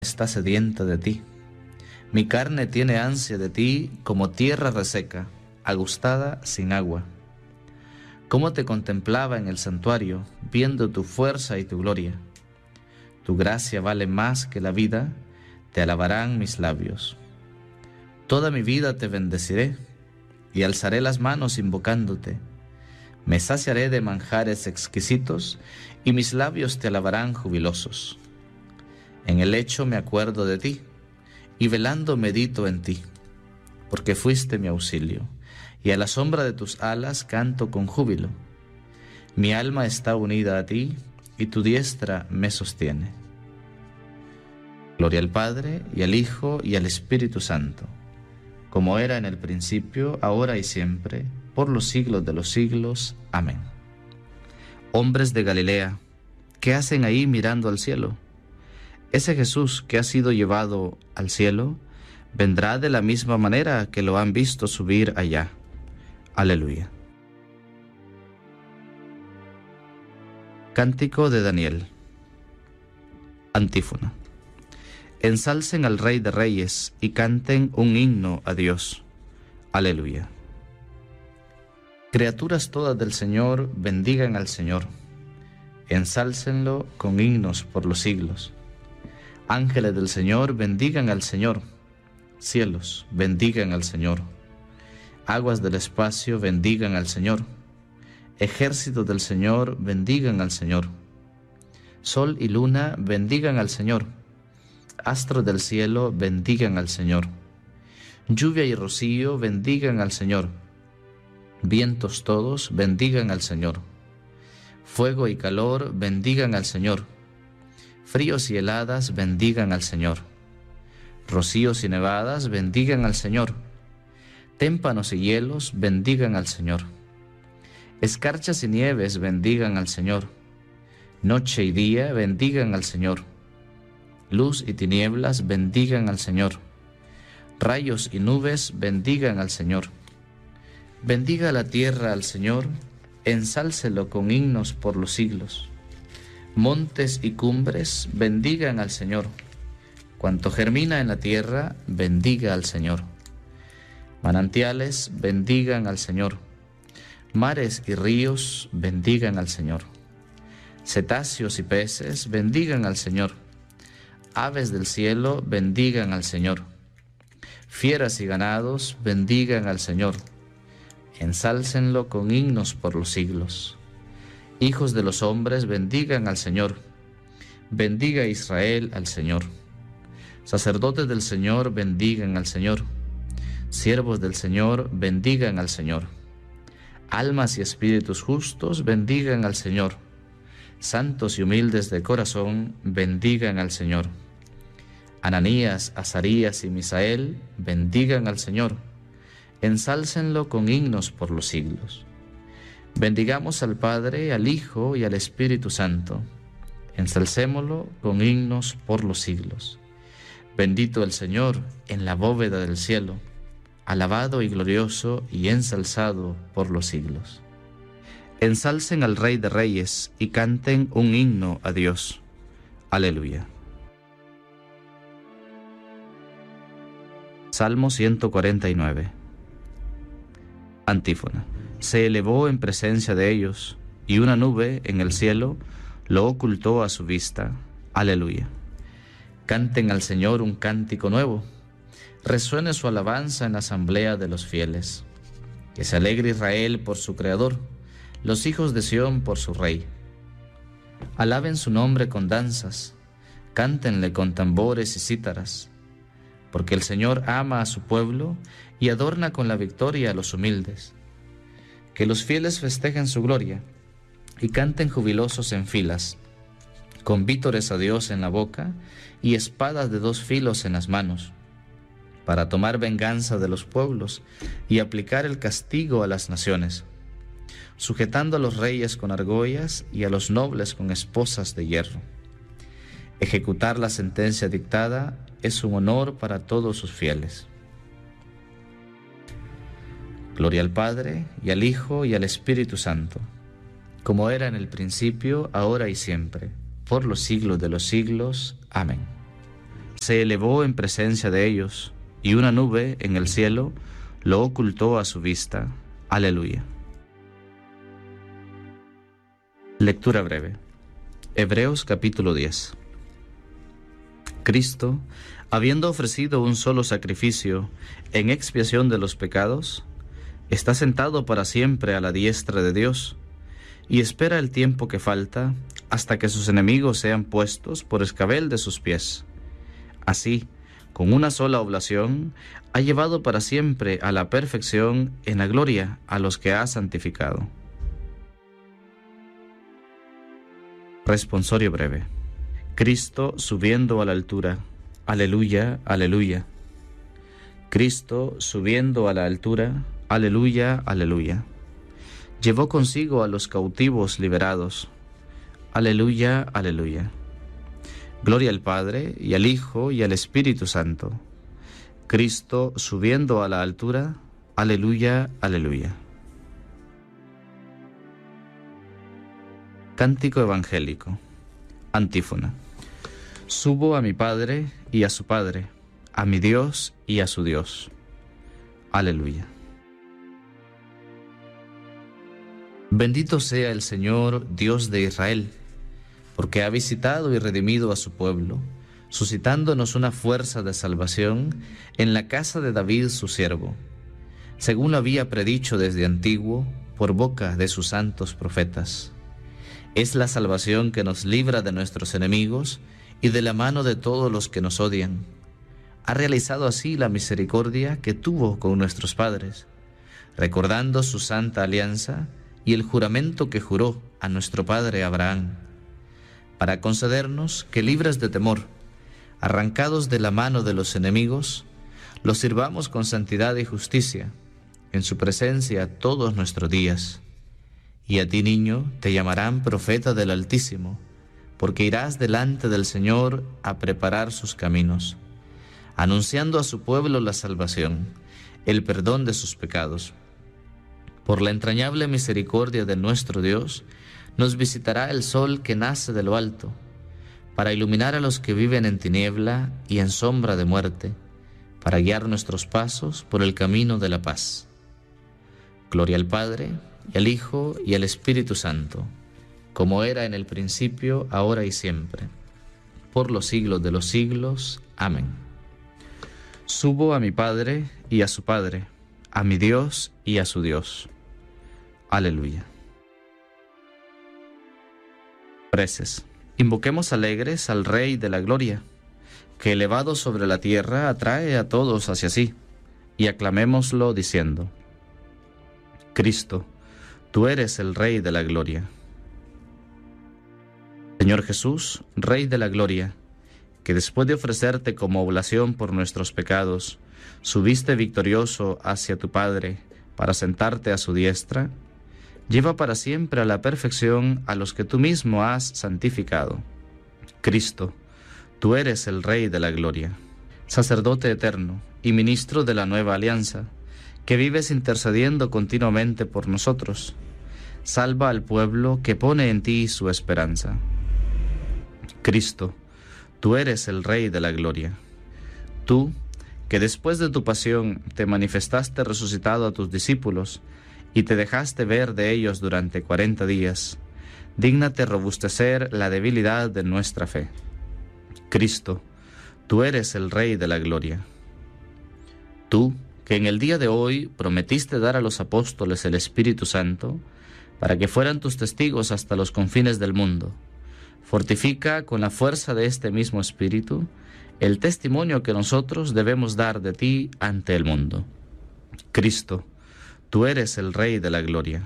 está sedienta de ti. Mi carne tiene ansia de ti como tierra reseca, agustada sin agua. Cómo te contemplaba en el santuario, viendo tu fuerza y tu gloria. Tu gracia vale más que la vida, te alabarán mis labios. Toda mi vida te bendeciré, y alzaré las manos invocándote. Me saciaré de manjares exquisitos, y mis labios te alabarán jubilosos. En el lecho me acuerdo de ti, y velando medito en ti, porque fuiste mi auxilio, y a la sombra de tus alas canto con júbilo. Mi alma está unida a ti, y tu diestra me sostiene. Gloria al Padre, y al Hijo, y al Espíritu Santo, como era en el principio, ahora y siempre, por los siglos de los siglos. Amén. Hombres de Galilea, ¿qué hacen ahí mirando al cielo? Ese Jesús que ha sido llevado al cielo, vendrá de la misma manera que lo han visto subir allá. Aleluya. Cántico de Daniel. Antífona. Ensalcen al Rey de Reyes y canten un himno a Dios. Aleluya. Criaturas todas del Señor, bendigan al Señor. Ensálcenlo con himnos por los siglos. Ángeles del Señor, bendigan al Señor. Cielos, bendigan al Señor. Aguas del espacio, bendigan al Señor. Ejércitos del Señor, bendigan al Señor. Sol y luna, bendigan al Señor. Astros del cielo, bendigan al Señor. Lluvia y rocío, bendigan al Señor. Vientos todos, bendigan al Señor. Fuego y calor, bendigan al Señor. Fríos y heladas, bendigan al Señor. Rocíos y nevadas, bendigan al Señor. Témpanos y hielos, bendigan al Señor. Escarchas y nieves, bendigan al Señor. Noche y día, bendigan al Señor. Luz y tinieblas, bendigan al Señor. Rayos y nubes, bendigan al Señor. Bendiga la tierra al Señor, ensálcelo con himnos por los siglos. Montes y cumbres, bendigan al Señor. Cuanto germina en la tierra, bendiga al Señor. Manantiales, bendigan al Señor. Mares y ríos, bendigan al Señor. Cetáceos y peces, bendigan al Señor. Aves del cielo, bendigan al Señor. Fieras y ganados, bendigan al Señor. Ensálcenlo con himnos por los siglos. Hijos de los hombres, bendigan al Señor. Bendiga Israel al Señor. Sacerdotes del Señor, bendigan al Señor. Siervos del Señor, bendigan al Señor. Almas y espíritus justos, bendigan al Señor. Santos y humildes de corazón, bendigan al Señor. Ananías, Azarías y Misael, bendigan al Señor. Ensálcenlo con himnos por los siglos. Bendigamos al Padre, al Hijo y al Espíritu Santo. Ensalcémoslo con himnos por los siglos. Bendito el Señor en la bóveda del cielo, alabado y glorioso y ensalzado por los siglos. Ensalcen al Rey de Reyes y canten un himno a Dios. Aleluya. Salmo 149. Antífona. Se elevó en presencia de ellos, y una nube en el cielo lo ocultó a su vista. Aleluya. Canten al Señor un cántico nuevo. Resuene su alabanza en la asamblea de los fieles. Que se alegre Israel por su Creador, los hijos de Sión por su Rey. Alaben su nombre con danzas, cántenle con tambores y cítaras, porque el Señor ama a su pueblo y adorna con la victoria a los humildes. Que los fieles festejen su gloria y canten jubilosos en filas, con vítores a Dios en la boca y espadas de dos filos en las manos, para tomar venganza de los pueblos y aplicar el castigo a las naciones, sujetando a los reyes con argollas y a los nobles con esposas de hierro. Ejecutar la sentencia dictada es un honor para todos sus fieles. Gloria al Padre, y al Hijo, y al Espíritu Santo, como era en el principio, ahora y siempre, por los siglos de los siglos. Amén. se elevó en presencia de ellos, y una nube en el cielo lo ocultó a su vista. Aleluya. Lectura breve. Hebreos capítulo 10. Cristo, habiendo ofrecido un solo sacrificio en expiación de los pecados, está sentado para siempre a la diestra de Dios, y espera el tiempo que falta hasta que sus enemigos sean puestos por escabel de sus pies. Así, con una sola oblación, ha llevado para siempre a la perfección en la gloria a los que ha santificado. Responsorio breve. Cristo subiendo a la altura. Aleluya, aleluya. Cristo subiendo a la altura. Aleluya, aleluya. Llevó consigo a los cautivos liberados. Aleluya, aleluya. Gloria al Padre, y al Hijo, y al Espíritu Santo. Cristo subiendo a la altura. Aleluya, aleluya. Cántico evangélico. Antífona. Subo a mi Padre y a su Padre, a mi Dios y a su Dios. Aleluya. Bendito sea el Señor, Dios de Israel, porque ha visitado y redimido a su pueblo, suscitándonos una fuerza de salvación en la casa de David su siervo, según lo había predicho desde antiguo por boca de sus santos profetas. Es la salvación que nos libra de nuestros enemigos y de la mano de todos los que nos odian. Ha realizado así la misericordia que tuvo con nuestros padres, recordando su santa alianza y el juramento que juró a nuestro padre Abraham, para concedernos que, libres de temor, arrancados de la mano de los enemigos, los sirvamos con santidad y justicia en su presencia todos nuestros días. Y a ti, niño, te llamarán profeta del Altísimo, porque irás delante del Señor a preparar sus caminos, anunciando a su pueblo la salvación, el perdón de sus pecados. Por la entrañable misericordia de nuestro Dios, nos visitará el sol que nace de lo alto, para iluminar a los que viven en tiniebla y en sombra de muerte, para guiar nuestros pasos por el camino de la paz. Gloria al Padre, y al Hijo, y al Espíritu Santo, como era en el principio, ahora y siempre, por los siglos de los siglos. Amén. Subo a mi Padre y a su Padre, a mi Dios y a su Dios. Aleluya. Preces. Invoquemos alegres al Rey de la Gloria, que elevado sobre la tierra atrae a todos hacia sí, y aclamémoslo diciendo: Cristo, tú eres el Rey de la Gloria. Señor Jesús, Rey de la Gloria, que después de ofrecerte como oblación por nuestros pecados, subiste victorioso hacia tu Padre para sentarte a su diestra, lleva para siempre a la perfección a los que tú mismo has santificado. Cristo, tú eres el Rey de la Gloria, sacerdote eterno y ministro de la nueva alianza, que vives intercediendo continuamente por nosotros. Salva al pueblo que pone en ti su esperanza. Cristo, tú eres el Rey de la Gloria. Tú, que después de tu pasión te manifestaste resucitado a tus discípulos y te dejaste ver de ellos durante 40 días, dígnate robustecer la debilidad de nuestra fe. Cristo, tú eres el Rey de la Gloria. Tú, que en el día de hoy prometiste dar a los apóstoles el Espíritu Santo, para que fueran tus testigos hasta los confines del mundo, fortifica con la fuerza de este mismo Espíritu el testimonio que nosotros debemos dar de ti ante el mundo. Cristo, tú eres el Rey de la Gloria.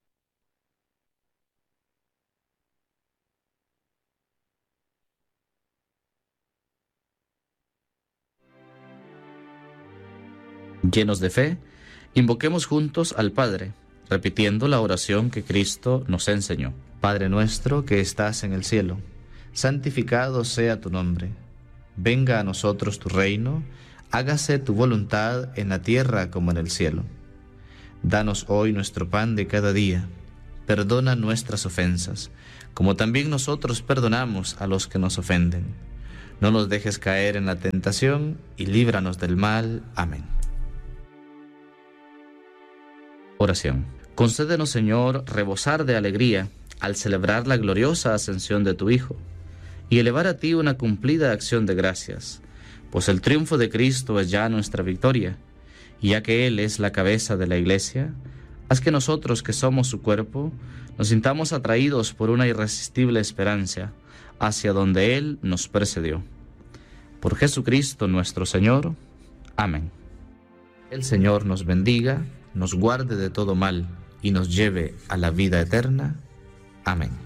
Llenos de fe, invoquemos juntos al Padre, repitiendo la oración que Cristo nos enseñó. Padre nuestro que estás en el cielo, santificado sea tu nombre. Venga a nosotros tu reino, hágase tu voluntad en la tierra como en el cielo. Danos hoy nuestro pan de cada día. Perdona nuestras ofensas, como también nosotros perdonamos a los que nos ofenden. No nos dejes caer en la tentación y líbranos del mal. Amén. Oración. Concédenos, Señor, rebosar de alegría al celebrar la gloriosa ascensión de tu Hijo y elevar a ti una cumplida acción de gracias, pues el triunfo de Cristo es ya nuestra victoria, y ya que Él es la cabeza de la Iglesia, haz que nosotros que somos su cuerpo nos sintamos atraídos por una irresistible esperanza hacia donde Él nos precedió. Por Jesucristo nuestro Señor. Amén. El Señor nos bendiga, nos guarde de todo mal y nos lleve a la vida eterna. Amén.